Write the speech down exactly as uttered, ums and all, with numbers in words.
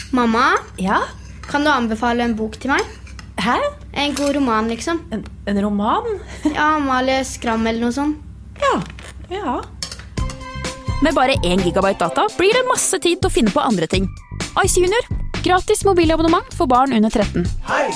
Mamma, Ja? kan du anbefale en bok til meg? Hæ? En god roman, liksom. En, en roman? Ja, Amalie Skram eller noe sånt. Ja, ja. Med bare én gigabyte data blir det masse tid til å finne på andre ting. Ice Junior. Gratis mobilabonnement for barn under tretten. Hei!